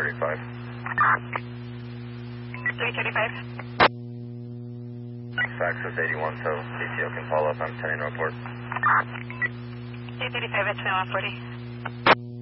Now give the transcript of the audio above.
335. 335. Fax is 81, so CTO can follow up. I'm 10 in report. 335 at 2140.